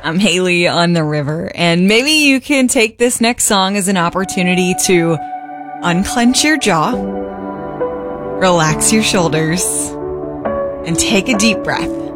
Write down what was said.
I'm Haley on the river, and maybe you can take this next song as an opportunity to unclench your jaw, relax your shoulders, and take a deep breath.